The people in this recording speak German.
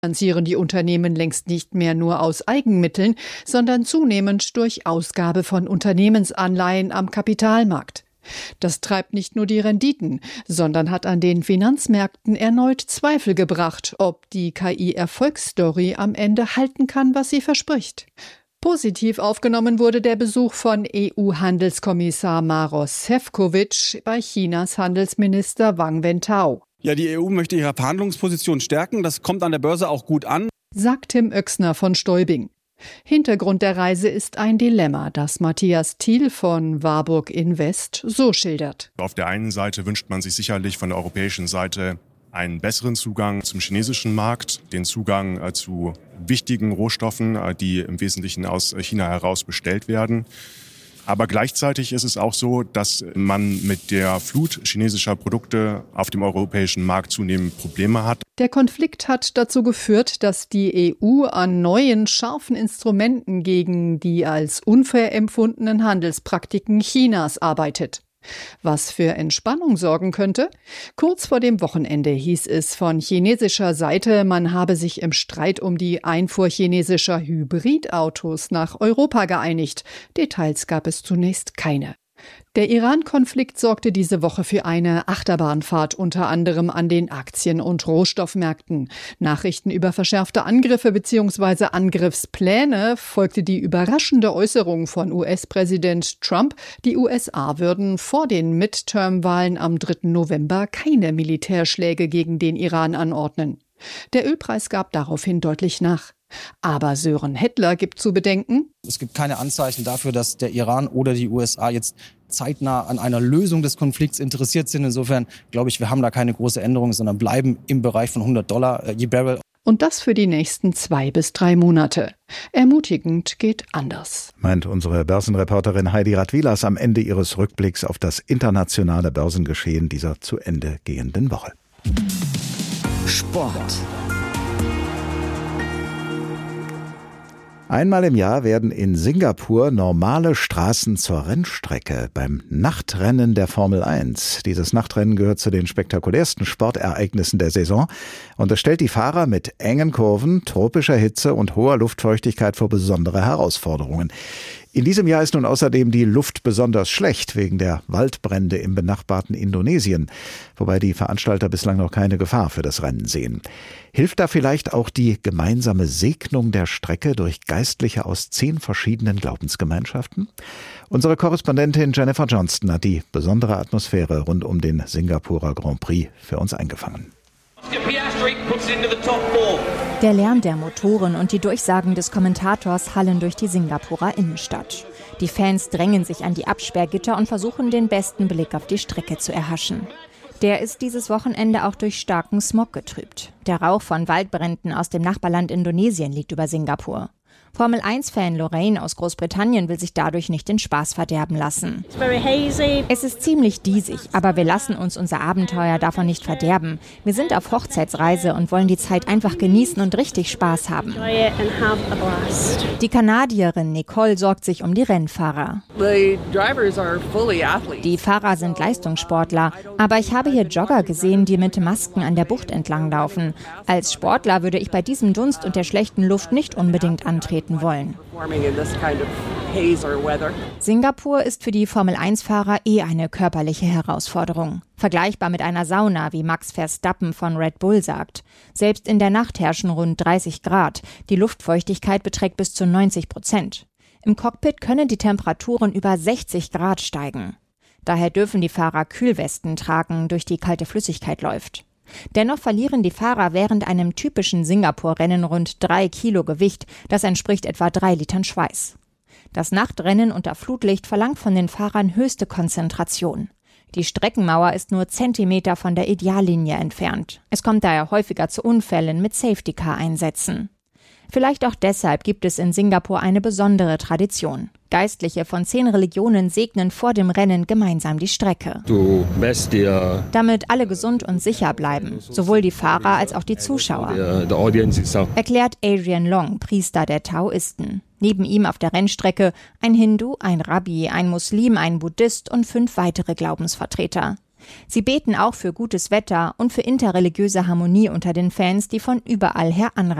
finanzieren die Unternehmen längst nicht mehr nur aus Eigenmitteln, sondern zunehmend durch Ausgabe von Unternehmensanleihen am Kapitalmarkt. Das treibt nicht nur die Renditen, sondern hat an den Finanzmärkten erneut Zweifel gebracht, ob die KI-Erfolgsstory am Ende halten kann, was sie verspricht. Positiv aufgenommen wurde der Besuch von EU-Handelskommissar Maroš Šefčovič bei Chinas Handelsminister Wang Wentao. Ja, die EU möchte ihre Verhandlungsposition stärken. Das kommt an der Börse auch gut an, sagt Tim Oechsner von Stäubing. Hintergrund der Reise ist ein Dilemma, das Matthias Thiel von Warburg Invest so schildert. Auf der einen Seite wünscht man sich sicherlich von der europäischen Seite einen besseren Zugang zum chinesischen Markt, den Zugang zu wichtigen Rohstoffen, die im Wesentlichen aus China heraus bestellt werden. Aber gleichzeitig ist es auch so, dass man mit der Flut chinesischer Produkte auf dem europäischen Markt zunehmend Probleme hat. Der Konflikt hat dazu geführt, dass die EU an neuen, scharfen Instrumenten gegen die als unfair empfundenen Handelspraktiken Chinas arbeitet. Was für Entspannung sorgen könnte? Kurz vor dem Wochenende hieß es von chinesischer Seite, man habe sich im Streit um die Einfuhr chinesischer Hybridautos nach Europa geeinigt. Details gab es zunächst keine. Der Iran-Konflikt sorgte diese Woche für eine Achterbahnfahrt unter anderem an den Aktien- und Rohstoffmärkten. Nachrichten über verschärfte Angriffe bzw. Angriffspläne folgte die überraschende Äußerung von US-Präsident Trump, die USA würden vor den Midterm-Wahlen am 3. November keine Militärschläge gegen den Iran anordnen. Der Ölpreis gab daraufhin deutlich nach. Aber Sören Hettler gibt zu bedenken: Es gibt keine Anzeichen dafür, dass der Iran oder die USA jetzt zeitnah an einer Lösung des Konflikts interessiert sind. Insofern glaube ich, wir haben da keine große Änderung, sondern bleiben im Bereich von $100 je Barrel. Und das für die nächsten 2 bis 3 Monate. Ermutigend geht anders, meint unsere Börsenreporterin Heidi Radwilas am Ende ihres Rückblicks auf das internationale Börsengeschehen dieser zu Ende gehenden Woche. Sport. Einmal im Jahr werden in Singapur normale Straßen zur Rennstrecke beim Nachtrennen der Formel 1. Dieses Nachtrennen gehört zu den spektakulärsten Sportereignissen der Saison und es stellt die Fahrer mit engen Kurven, tropischer Hitze und hoher Luftfeuchtigkeit vor besondere Herausforderungen. In diesem Jahr ist nun außerdem die Luft besonders schlecht wegen der Waldbrände im benachbarten Indonesien, wobei die Veranstalter bislang noch keine Gefahr für das Rennen sehen. Hilft da vielleicht auch die gemeinsame Segnung der Strecke durch Geistliche aus 10 verschiedenen Glaubensgemeinschaften? Unsere Korrespondentin Jennifer Johnston hat die besondere Atmosphäre rund um den Singapurer Grand Prix für uns eingefangen. Der Lärm der Motoren und die Durchsagen des Kommentators hallen durch die Singapurer Innenstadt. Die Fans drängen sich an die Absperrgitter und versuchen, den besten Blick auf die Strecke zu erhaschen. Der ist dieses Wochenende auch durch starken Smog getrübt. Der Rauch von Waldbränden aus dem Nachbarland Indonesien liegt über Singapur. Formel-1-Fan Lorraine aus Großbritannien will sich dadurch nicht den Spaß verderben lassen. Es ist ziemlich diesig, aber wir lassen uns unser Abenteuer davon nicht verderben. Wir sind auf Hochzeitsreise und wollen die Zeit einfach genießen und richtig Spaß haben. Die Kanadierin Nicole sorgt sich um die Rennfahrer. Die Fahrer sind Leistungssportler, aber ich habe hier Jogger gesehen, die mit Masken an der Bucht entlanglaufen. Als Sportler würde ich bei diesem Dunst und der schlechten Luft nicht unbedingt antreten wollen. Singapur ist für die Formel-1-Fahrer eine körperliche Herausforderung. Vergleichbar mit einer Sauna, wie Max Verstappen von Red Bull sagt. Selbst in der Nacht herrschen rund 30 Grad. Die Luftfeuchtigkeit beträgt bis zu 90%. Im Cockpit können die Temperaturen über 60 Grad steigen. Daher dürfen die Fahrer Kühlwesten tragen, durch die kalte Flüssigkeit läuft. Dennoch verlieren die Fahrer während einem typischen Singapur-Rennen rund 3 Kilo Gewicht. Das entspricht etwa 3 Litern Schweiß. Das Nachtrennen unter Flutlicht verlangt von den Fahrern höchste Konzentration. Die Streckenmauer ist nur Zentimeter von der Ideallinie entfernt. Es kommt daher häufiger zu Unfällen mit Safety-Car-Einsätzen. Vielleicht auch deshalb gibt es in Singapur eine besondere Tradition. Geistliche von 10 Religionen segnen vor dem Rennen gemeinsam die Strecke. Damit alle gesund und sicher bleiben, sowohl die Fahrer als auch die Zuschauer. Erklärt Adrian Long, Priester der Taoisten. Neben ihm auf der Rennstrecke ein Hindu, ein Rabbi, ein Muslim, ein Buddhist und 5 weitere Glaubensvertreter. Sie beten auch für gutes Wetter und für interreligiöse Harmonie unter den Fans, die von überall her anreisen.